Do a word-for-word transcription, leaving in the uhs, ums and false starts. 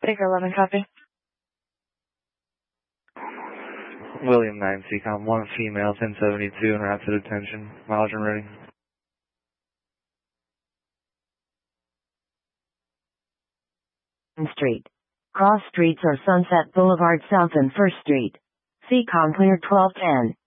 Baker eleven, copy. William nine, C COM one, female, ten seventy-two, en route to detention. Mileage and ready. Street. Cross streets are Sunset Boulevard South and First Street. C COM clear twelve ten.